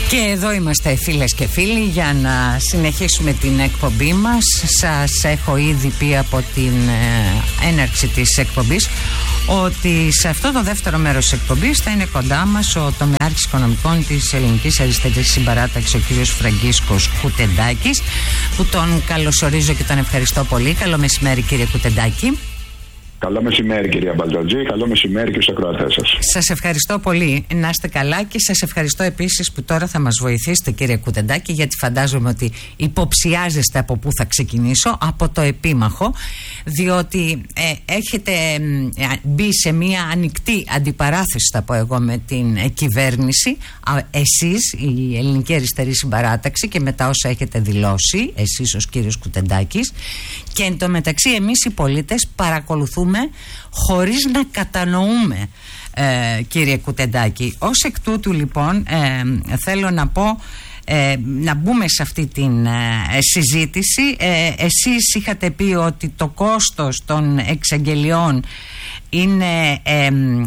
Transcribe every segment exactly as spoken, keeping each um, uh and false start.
Και εδώ είμαστε φίλες και φίλοι για να συνεχίσουμε την εκπομπή μας. Σας έχω ήδη πει από την ε, έναρξη της εκπομπής ότι σε αυτό το δεύτερο μέρος της εκπομπής θα είναι κοντά μας ο τομεάρχης οικονομικών της Ελληνικής Αριστερής Συμπαράταξης, ο κ. Φραγκίσκος Κουτεντάκης, που τον καλωσορίζω και τον ευχαριστώ πολύ. Καλό μεσημέρι, κύριε Κουτεντάκη. Καλό μεσημέρι, κυρία Μπαλτατζή. Καλό μεσημέρι και στους ακροατές σας. Σας ευχαριστώ πολύ. Να είστε καλά και σας ευχαριστώ επίσης που τώρα θα μας βοηθήσετε, κύριε Κουτεντάκη, γιατί φαντάζομαι ότι υποψιάζεστε από πού θα ξεκινήσω, από το επίμαχο, διότι ε, έχετε ε, μπει σε μια ανοιχτή αντιπαράθεση, θα πω εγώ, με την ε, κυβέρνηση, α, εσείς, η Ελληνική Αριστερή Συμπαράταξη, και μετά όσα έχετε δηλώσει, εσείς ως κύριος Κουτεντάκης, και εν τω μεταξύ εμείς οι πολίτες παρακολουθούμε χωρίς να κατανοούμε, ε, κύριε Κουτεντάκη. Ως εκ τούτου λοιπόν ε, θέλω να πω ε, να μπούμε σε αυτή την ε, συζήτηση. ε, Εσείς είχατε πει ότι το κόστος των εξαγγελιών είναι ε,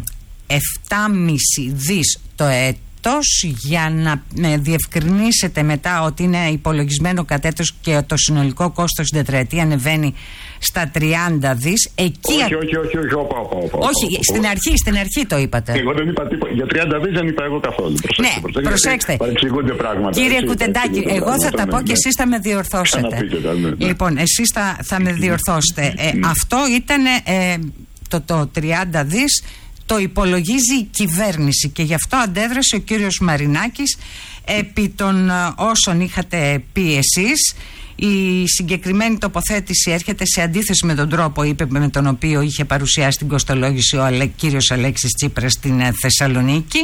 επτά κόμμα πέντε δις το έτος, για να με διευκρινίσετε μετά ότι είναι υπολογισμένο κατ' έτος και το συνολικό κόστος στην τετραετία ανεβαίνει στα τριάντα δις. Εκεί... Όχι, όχι, όχι, όχι, όπα, όπα, όπα, όχι, όπα, στην αρχή, στην αρχή το είπατε. Εγώ δεν είπα τίποτα. Για τριάντα δις δεν είπα εγώ καθόλου. Προσέξτε, ναι, προσέξτε. προσέξτε. Παρεξηγούνται πράγματα. Κύριε έτσι, Κουτεντάκη, εγώ θα τα πω ναι. και εσείς θα με διορθώσετε. Ναι, ναι. Λοιπόν, εσείς θα, θα με διορθώσετε. ε, αυτό ήταν ε, το, το τριάντα δις. Το υπολογίζει η κυβέρνηση και γι' αυτό αντέδρασε ο κύριος Μαρινάκης επί των όσων είχατε πει εσείς. Η συγκεκριμένη τοποθέτηση έρχεται σε αντίθεση με τον τρόπο, είπε, με τον οποίο είχε παρουσιάσει την κοστολόγηση ο Αλέ, κύριος Αλέξης Τσίπρας στην Θεσσαλονίκη.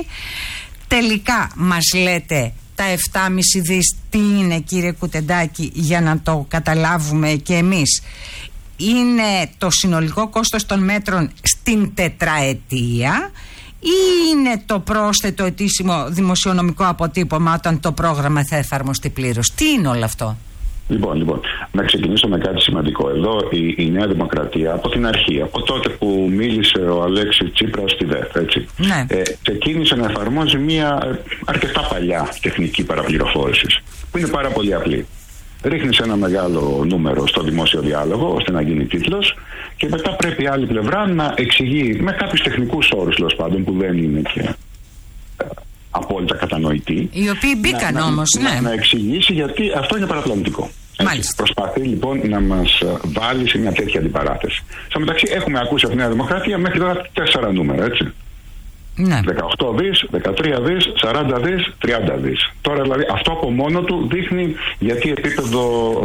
Τελικά μας λέτε τα επτά κόμμα πέντε δις τι είναι, κύριε Κουτεντάκη, για να το καταλάβουμε και εμείς. Είναι το συνολικό κόστος των μέτρων στην τετραετία ή είναι το πρόσθετο ετήσιμο δημοσιονομικό αποτύπωμα όταν το πρόγραμμα θα εφαρμοστεί πλήρως? Τι είναι όλο αυτό? Λοιπόν, λοιπόν, να ξεκινήσω με κάτι σημαντικό. Εδώ η, η Νέα Δημοκρατία από την αρχή, από τότε που μίλησε ο Αλέξης Τσίπρας στη ΔΕΘ, έτσι, ναι. ε, ξεκίνησε να εφαρμόζει μια αρκετά παλιά τεχνική παραπληροφόρησης, που είναι πάρα πολύ απλή. Ρίχνεις ένα μεγάλο νούμερο στο δημόσιο διάλογο ώστε να γίνει τίτλος και μετά πρέπει η άλλη πλευρά να εξηγεί με κάποιους τεχνικούς όρους, τέλος πάντων, που δεν είναι και απόλυτα κατανοητοί. Οι οποίοι μπήκαν να, όμως, να, ναι. Να, να εξηγήσει γιατί αυτό είναι παραπλανητικό. Προσπαθεί λοιπόν να μας βάλει σε μια τέτοια αντιπαράθεση. Στο μεταξύ έχουμε ακούσει από τη Νέα Δημοκρατία μέχρι τώρα τέσσερα νούμερα, έτσι. Ναι. δεκαοκτώ δις, δεκατρία δις, σαράντα δις, τριάντα δις. Τώρα δηλαδή αυτό από μόνο του δείχνει γιατί επίπεδο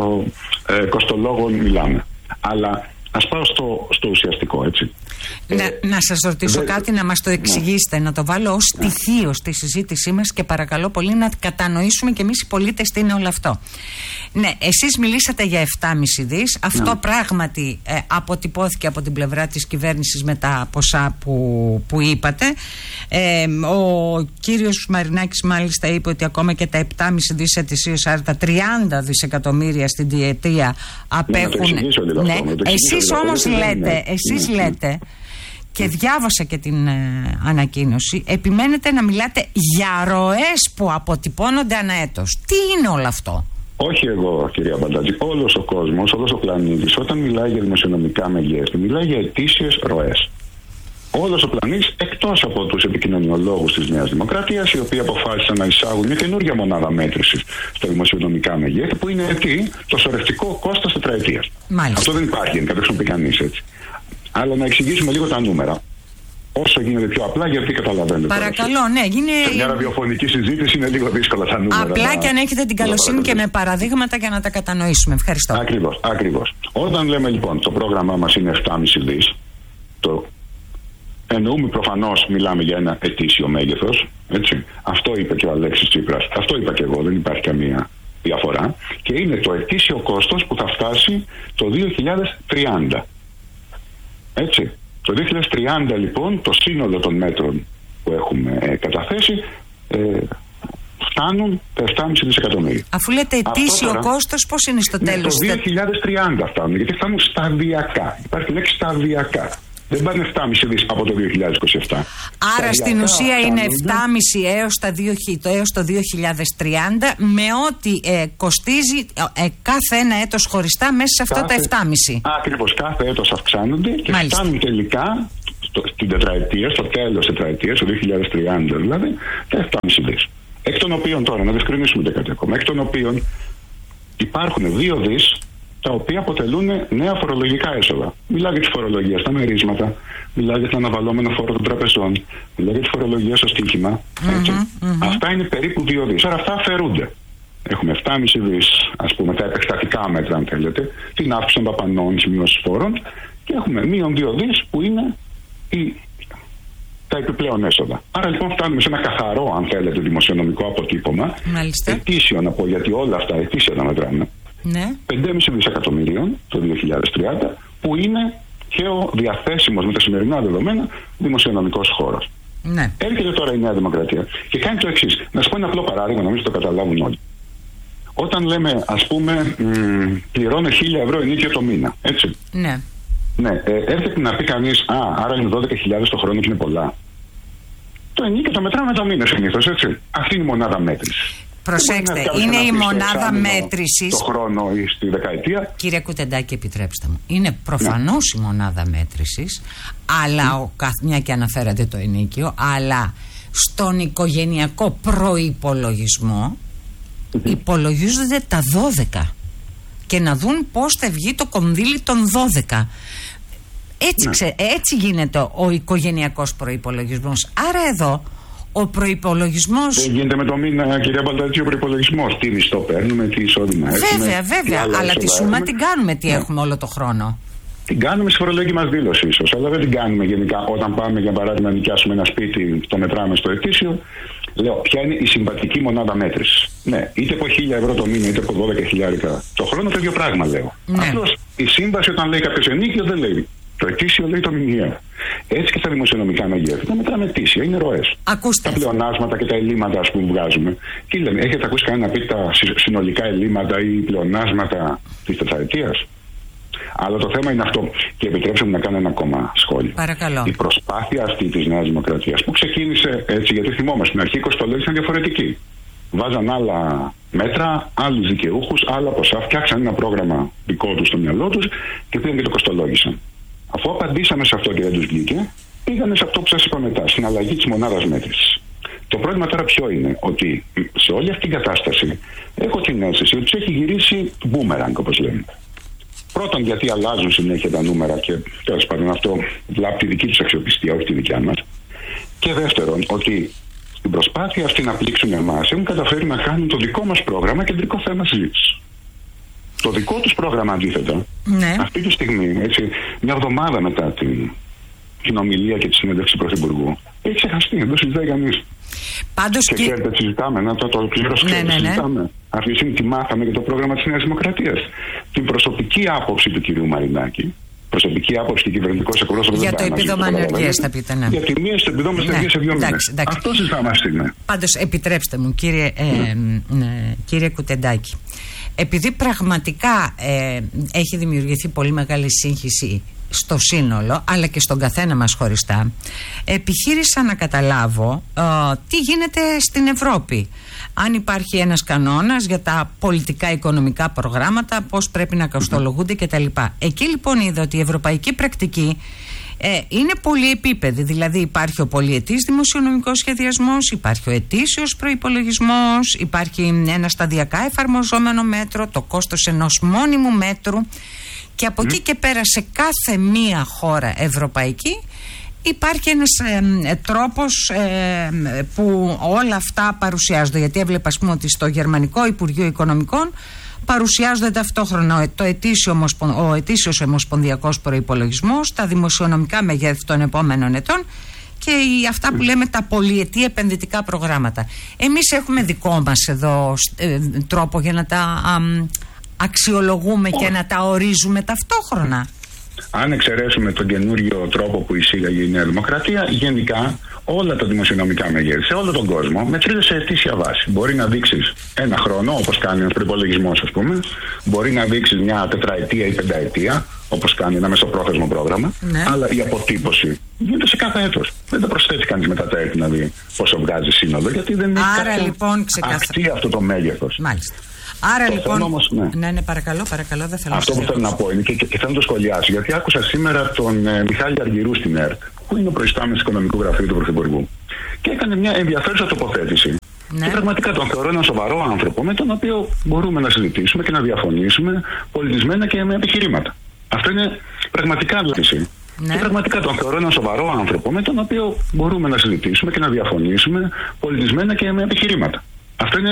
ε, κοστολόγων μιλάμε. Αλλά ας πάω στο, στο ουσιαστικό, έτσι. Να, ε, να σας ρωτήσω δε, κάτι, να μας το εξηγήσετε, ναι. να το βάλω ως ναι. στοιχείο στη συζήτησή μας και παρακαλώ πολύ να κατανοήσουμε και εμείς οι πολίτες τι είναι όλο αυτό. Ναι, εσείς μιλήσατε για επτά κόμμα πέντε δις. Αυτό ναι. πράγματι ε, αποτυπώθηκε από την πλευρά της κυβέρνησης με τα ποσά που, που είπατε. Ε, ο κύριος Μαρινάκης μάλιστα είπε ότι ακόμα και τα επτά κόμμα πέντε δις ετησίως, άρα τα τριάντα δισεκατομμύρια στην διετία απέχουν. Ναι, ναι. Εσείς όμως λέτε, εσείς mm-hmm. λέτε και διάβασα και την ε, ανακοίνωση, επιμένετε να μιλάτε για ροές που αποτυπώνονται ανά έτος. Τι είναι όλο αυτό? Όχι εγώ, κυρία Μπαλτατζή. Όλος ο κόσμος, όλος ο πλανήτης, όταν μιλάει για δημοσιονομικά μεγέθη, μιλάει για ετήσιες ροές. Όλος ο πλανήτης, εκτός από τους επικοινωνιολόγους της Νέας Δημοκρατίας, οι οποίοι αποφάσισαν να εισάγουν μια καινούργια μονάδα μέτρησης στα δημοσιονομικά μεγέθη, που είναι τι? Το σωρευτικό κόστος τετραετίας. Αυτό δεν υπάρχει, δεν κατ' πει κανείς έτσι. Αλλά να εξηγήσουμε λίγο τα νούμερα. Όσο γίνεται πιο απλά, γιατί καταλαβαίνετε. Παρακαλώ, τώρα, ναι, γίνει. Σε μια ραδιοφωνική συζήτηση είναι λίγο δύσκολα τα νούμερα. Απλά να... και αν έχετε την καλοσύνη και με παραδείγματα για να τα κατανοήσουμε. Ευχαριστώ. Ακριβώς, ακριβώς. Όταν λέμε λοιπόν το πρόγραμμά μας είναι επτά κόμμα πέντε δις, το εννοούμε προφανώς, μιλάμε για ένα ετήσιο μέγεθος. Έτσι. Αυτό είπε και ο Αλέξης Τσίπρας. Αυτό είπα και εγώ, δεν υπάρχει καμία διαφορά. Και είναι το ετήσιο κόστος που θα φτάσει το δύο χιλιάδες τριάντα. Έτσι. Το δύο χιλιάδες τριάντα λοιπόν το σύνολο των μέτρων που έχουμε ε, καταθέσει ε, φτάνουν τα επτά κόμμα πέντε δισεκατομμύρια. Αφού λέτε ετήσιο κόστος, πώς είναι στο τέλος? Το δύο χιλιάδες τριάντα φτάνουν, γιατί φτάνουν σταδιακά. Υπάρχει λέξη σταδιακά. Δεν πάνε επτάμισι δις από το δύο χιλιάδες είκοσι επτά. Άρα στην ουσία είναι επτάμισι έως, τα δύο, έως το δύο χιλιάδες τριάντα, με ό,τι ε, κοστίζει ε, κάθε ένα έτος χωριστά μέσα σε αυτά κάθε, τα επτάμισι. Ακριβώς, κάθε έτος αυξάνονται και Μάλιστα. φτάνουν τελικά στο, στην τετραετία, στο τέλος τετραετίας, το δύο χιλιάδες τριάντα δηλαδή, τα επτάμισι δις. Εκ των οποίων τώρα, να διευκρινίσουμε κάτι ακόμα, εκ των οποίων υπάρχουν δύο δις τα οποία αποτελούν νέα φορολογικά έσοδα. Μιλάω για τη φορολογία στα μερίσματα, μιλάω για τον αναβαλλόμενο φόρο των τραπεζών, μιλάω για τη φορολογία στο στοίχημα. Mm-hmm, mm-hmm. Αυτά είναι περίπου δύο δις. Άρα αυτά αφαιρούνται. Έχουμε επτάμισι δις, ας πούμε, τα επεκτατικά μέτρα, αν θέλετε, την αύξηση των δαπανών, τις μειώσεις φόρων, και έχουμε μείον δύο δις που είναι η, τα επιπλέον έσοδα. Άρα λοιπόν φτάνουμε σε ένα καθαρό, αν θέλετε, δημοσιονομικό αποτύπωμα. Μάλιστα. Ετήσιο, να πω, γιατί όλα αυτά ετήσια τα μετράμε. Ναι. πέντε κόμμα πέντε δισεκατομμυρίων το δύο χιλιάδες τριάντα, που είναι και ο διαθέσιμος με τα σημερινά δεδομένα δημοσιονομικός χώρος. Ναι. Έρχεται τώρα η Νέα Δημοκρατία και κάνει το εξής. Να σου πω ένα απλό παράδειγμα, νομίζω το καταλάβουν όλοι. Όταν λέμε, ας πούμε, μ, πληρώνω χίλια ευρώ ενίκιο το μήνα, έτσι. Ναι. Ναι, ε, έρχεται να πει κανείς, α, άρα είναι δώδεκα χιλιάδες το χρόνο και είναι πολλά. Το ενίκιο το μετράμε το μήνα συνήθως, έτσι. Αυτή είναι η μονάδα μέτρησης. Προσέξτε, είναι η μονάδα μέτρησης. Το χρόνο ή στη δεκαετία. Κύριε Κουτεντάκη, επιτρέψτε μου. Είναι προφανώς ναι. η μονάδα μέτρησης, αλλά ο, μια και αναφέρατε το ενίκιο, αλλά στον οικογενειακό προϋπολογισμό mm-hmm. υπολογίζονται τα δώδεκα. Και να δουν πώς θα βγει το κονδύλι των δώδεκα. Έτσι, ναι. ξε, έτσι γίνεται ο οικογενειακός προϋπολογισμός. Άρα εδώ ο προϋπολογισμός. Δεν γίνεται με το μήνα, κυρία Μπαλτατζή, ο προϋπολογισμός. Τι μισθό παίρνουμε, τι εισόδημα έχουμε. Βέβαια, βέβαια. Αλλά τη σούμα την κάνουμε, τι ναι. έχουμε όλο το χρόνο. Την κάνουμε στη φορολογική μας δήλωση, ίσως. Αλλά δεν την κάνουμε γενικά όταν πάμε, για παράδειγμα, να νοικιάσουμε ένα σπίτι, το μετράμε στο ετήσιο. Λέω, ποια είναι η συμβατική μονάδα μέτρησης. Ναι, είτε από χίλια ευρώ το μήνα, είτε από δώδεκα χιλιάρικα το χρόνο, το ίδιο πράγμα λέω. Ναι. Απλώς η σύμβαση, όταν λέει κάποιος ενίκιο, δεν λέει το ετήσιο, λέει το μηνιαίο. Έτσι και στα δημοσιονομικά μεγέθη. Τα μετράμε ετήσια, είναι ροές. Ακούστε. Τα πλεονάσματα και τα ελλείμματα, ας πούμε, βγάζουμε. Τι λέμε, έχετε ακούσει κανένα να πει τα συνολικά ελλείμματα ή πλεονάσματα της τετραετίας? Αλλά το θέμα είναι αυτό. Και επιτρέψτε μου να κάνω ένα ακόμα σχόλιο. Παρακαλώ. Η προσπάθεια αυτή της Νέας Δημοκρατίας που ξεκίνησε έτσι, γιατί θυμόμαστε στην αρχή οι κοστολόγοι ήταν διαφορετικοί. Βάζαν άλλα μέτρα, άλλους δικαιούχους, άλλα ποσά. Φτιάξαν ένα πρόγραμμα δικό τους στο μυαλό τους και πήγαν και το κοστολόγησαν. Αφού απαντήσαμε σε αυτό και δεν τους βγήκε, πήγανε σε αυτό που σας είπα μετά, στην αλλαγή της μονάδας μέτρησης. Το πρόβλημα τώρα ποιο είναι? Ότι σε όλη αυτή την κατάσταση έχω την αίσθηση ότι έχει γυρίσει boomerang, όπως λέμε. Πρώτον, γιατί αλλάζουν συνέχεια τα νούμερα και τέλος πάντων αυτό βλάπτει τη δική τους αξιοπιστία, όχι τη δικιά μας. Και δεύτερον, ότι στην προσπάθεια αυτή να πλήξουν εμάς έχουν καταφέρει να κάνουν το δικό μας πρόγραμμα κεντρικό θέμα συζήτηση. Το δικό τους πρόγραμμα, αντίθετα, ναι. αυτή τη στιγμή, έτσι, μια εβδομάδα μετά την, την ομιλία και τη συνέντευξη του Πρωθυπουργού, έχει ξεχαστεί, δεν το συζητάει κανείς. Πάντως και ξέρετε, και... συζητάμε, να το, το πλήρως ναι, ναι, ναι. συζητάμε. Αυτή τη στιγμή τι μάθαμε για το πρόγραμμα της Νέας Δημοκρατίας. Την προσωπική άποψη του κυρίου Μαρινάκη, προσωπική άποψη και κυβερνητικός εκπρόσωπος. Για το επίδομα ανεργίας θα πείτε, ναι. Για τη μείωση του επιδόματος ανεργίας σε δύο μήνες. Αυτό συζητάμε αυτή τη στιγμή. Πάντως, επιτρέψτε μου, κύριε, ε, ναι. κύριε Κουτεντάκη, επειδή πραγματικά ε, έχει δημιουργηθεί πολύ μεγάλη σύγχυση στο σύνολο, αλλά και στον καθένα μας χωριστά, επιχείρησα να καταλάβω ε, τι γίνεται στην Ευρώπη. Αν υπάρχει ένας κανόνας για τα πολιτικά οικονομικά προγράμματα, πώς πρέπει να κοστολογούνται κτλ. Εκεί λοιπόν είδα ότι η ευρωπαϊκή πρακτική ε, είναι πολυεπίπεδη. Δηλαδή υπάρχει ο πολυετής δημοσιονομικός σχεδιασμός, υπάρχει ο ετήσιος προϋπολογισμός, υπάρχει ένα σταδιακά εφαρμοζόμενο μέτρο, το κόστος ενός μόνιμου μέτρου, και από mm. εκεί και πέρα σε κάθε μία χώρα ευρωπαϊκή υπάρχει ένας ε, τρόπος ε, που όλα αυτά παρουσιάζονται. Γιατί έβλεπα, ας πούμε, ότι στο Γερμανικό Υπουργείο Οικονομικών παρουσιάζονται ταυτόχρονα το ετήσιο, ο ετήσιος ομοσπονδιακός προϋπολογισμός, τα δημοσιονομικά μεγέθη των επόμενων ετών και οι, αυτά που λέμε τα πολυετή επενδυτικά προγράμματα. Εμείς έχουμε δικό μας εδώ ε, τρόπο για να τα α, αξιολογούμε και να τα ορίζουμε ταυτόχρονα. Αν εξαιρέσουμε τον καινούριο τρόπο που εισήγαγε η Νέα Δημοκρατία, γενικά όλα τα δημοσιονομικά μεγέθη σε όλο τον κόσμο μετρείται σε ετήσια βάση. Μπορεί να δείξεις ένα χρόνο, όπως κάνει ένας προϋπολογισμός, ας πούμε. Μπορεί να δείξεις μια τετραετία ή πενταετία, όπως κάνει ένα μεσοπρόθεσμο πρόγραμμα. Ναι. Αλλά η αποτύπωση γίνεται σε κάθε έτος. Δεν τα προσθέτει κανείς μετά τα έτη να δει πόσο βγάζει σύνολο, γιατί δεν έχει Άρα, λοιπόν, αξία αυτό το μέγεθος. Μάλιστα. Άρα το λοιπόν. Όμως, ναι. ναι, ναι, παρακαλώ, παρακαλώ, δεν θέλω αυτό να που θέλω να πω είναι και, και, και θέλω να το σχολιάσω, γιατί άκουσα σήμερα τον ε, Μιχάλη Αργυρού στην ΕΡΤ, που είναι ο προϊστάμενος Οικονομικού Γραφείου του Πρωθυπουργού, και έκανε μια ενδιαφέρουσα τοποθέτηση. Ναι. Και πραγματικά τον θεωρώ έναν σοβαρό άνθρωπο, με τον οποίο μπορούμε να συζητήσουμε και να διαφωνήσουμε πολιτισμένα και με επιχειρήματα. Αυτό είναι πραγματικά λύση. Ναι. Και πραγματικά τον θεωρώ έναν σοβαρό άνθρωπο, με τον οποίο μπορούμε να συζητήσουμε και να διαφωνήσουμε πολιτισμένα και με επιχειρήματα. Αυτό είναι